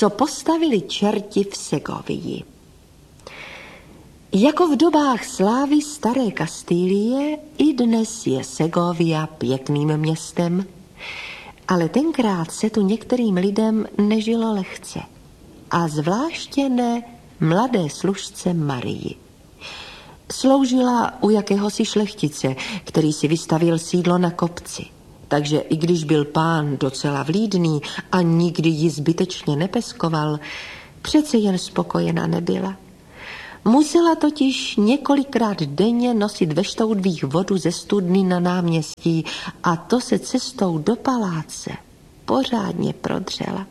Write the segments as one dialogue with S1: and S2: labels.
S1: co postavili čerti v Segovii. Jako v dobách slávy staré Kastilie i dnes je Segovia pěkným městem, ale tenkrát se tu některým lidem nežilo lehce a zvláště ne mladé služce Marii. Sloužila u jakéhosi šlechtice, který si vystavil sídlo na kopci. Takže i když byl pán docela vlídný a nikdy ji zbytečně nepeskoval, přece jen spokojená nebyla. Musela totiž několikrát denně nosit ve štoudvích vodu ze studny na náměstí a to se cestou do paláce pořádně prodřela.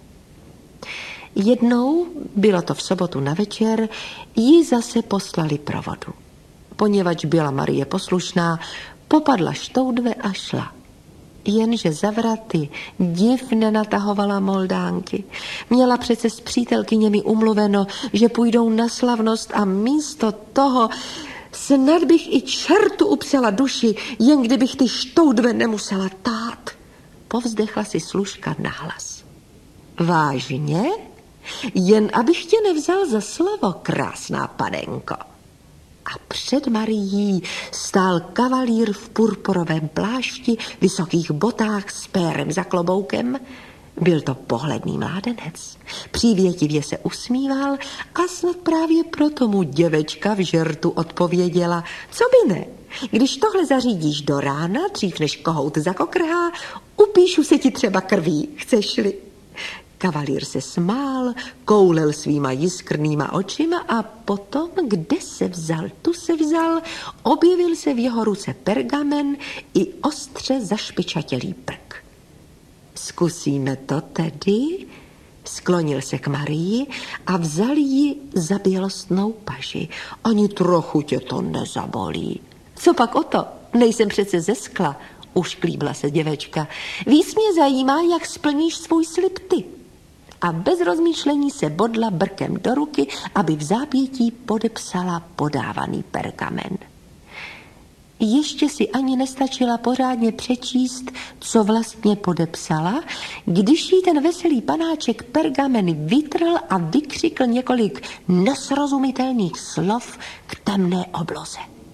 S1: Jednou, bylo to v sobotu na večer, ji zase poslali pro vodu. Poněvadž byla Marie poslušná, popadla štoudve a šla. Jenže za vraty div nenatahovala moldánky. Měla přece s přítelkyněmi umluveno, že půjdou na slavnost a místo toho snad bych i čertu upsala duši, jen kdybych ty štoudve nemusela tát. Povzdechla si služka nahlas. Vážně? Jen abych tě nevzal za slovo, krásná panenko. A před Marií stál kavalír v purpurovém plášti, vysokých botách s pérem za kloboukem. Byl to pohledný mládenec. Přívětivě se usmíval a snad právě proto mu děvečka v žertu odpověděla. Co by ne? Když tohle zařídíš do rána, dřív než kohout zakokrhá, upíšu se ti třeba krví, chceš-li? Kavalír se smál, koulel svýma jiskrnýma očima a potom, kde se vzal, tu se vzal, objevil se v jeho ruce pergamen i ostře zašpičatělý prk. Zkusíme to tedy? Sklonil se k Marii a vzal ji za bělostnou paži. Ani trochu tě to nezabolí. Co pak o to? Nejsem přece ze skla, ušklíbla se děvečka. Víc mě zajímá, jak splníš svůj slib ty. A bez rozmýšlení se bodla brkem do ruky, aby v zápětí podepsala podávaný pergamen. Ještě si ani nestačila pořádně přečíst, co vlastně podepsala, když jí ten veselý panáček pergamen vytrhl a vykřikl několik nesrozumitelných slov k temné obloze.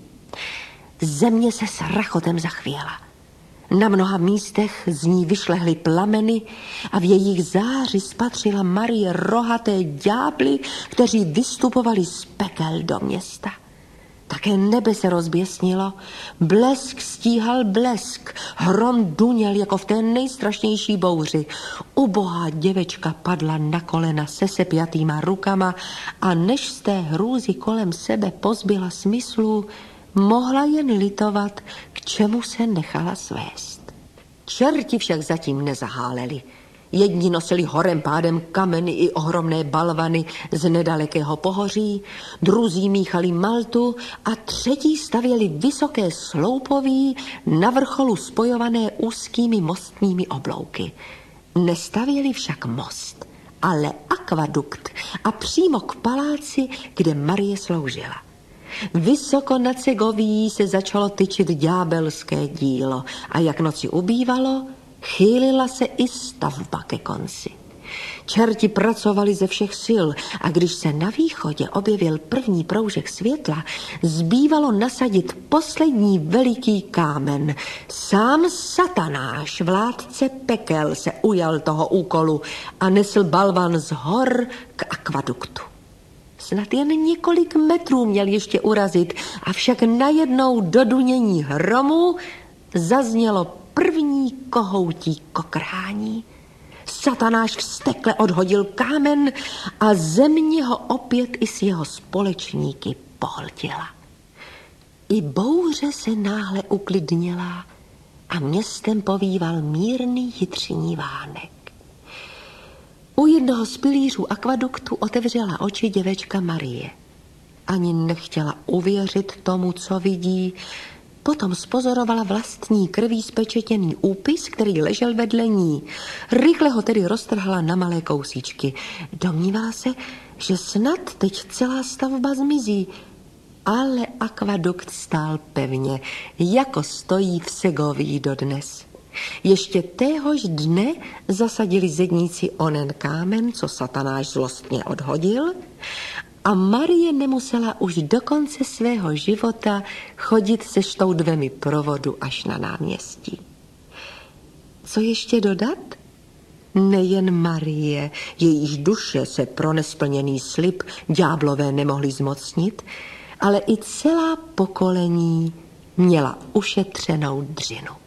S1: Země se s rachotem zachvěla. Na mnoha místech z ní vyšlehly plameny a v jejich záři spatřila Marie rohaté ďábly, kteří vystupovali z pekel do města. Také nebe se rozběsnilo, blesk stíhal blesk, hrom duněl jako v té nejstrašnější bouři. Ubohá děvečka padla na kolena se sepjatýma rukama a než z té hrůzy kolem sebe pozbyla smyslu, mohla jen litovat, k čemu se nechala svést. Čerti však zatím nezaháleli. Jedni nosili horem pádem kameny i ohromné balvany z nedalekého pohoří, druzí míchali maltu a třetí stavěli vysoké sloupoví na vrcholu spojované úzkými mostními oblouky. Nestavěli však most, ale akvadukt a přímo k paláci, kde Marie sloužila. Vysoko nad Segovií se začalo tyčit ďábelské dílo a jak noci ubývalo, chýlila se i stavba ke konci. Čerti pracovali ze všech sil a když se na východě objevil první proužek světla, zbývalo nasadit poslední veliký kámen. Sám Satanáš, vládce pekel, se ujal toho úkolu a nesl balvan z hor k akvaduktu. Snad jen několik metrů měl ještě urazit, avšak najednou do dunění hromu zaznělo první kohoutí kokrhání. Satanáš vztekle odhodil kámen a země ho opět i s jeho společníky pohltila. I bouře se náhle uklidnila a městem povýval mírný jitřiní vánek. U jednoho z pilířů akvaduktu otevřela oči děvečka Marie. Ani nechtěla uvěřit tomu, co vidí. Potom spozorovala vlastní krví spečetěný úpis, který ležel vedle ní. Rychle ho tedy roztrhla na malé kousíčky. Domnívala se, že snad teď celá stavba zmizí. Ale akvadukt stál pevně, jako stojí v Segovii dodnes. Ještě téhož dne zasadili zedníci onen kámen, co Satanáš zlostně odhodil, a Marie nemusela už do konce svého života chodit se štoudvemi provodu až na náměstí. Co ještě dodat? Nejen Marie, jejíž duše se pro nesplněný slib ďáblové nemohli zmocnit, ale i celá pokolení měla ušetřenou dřinu.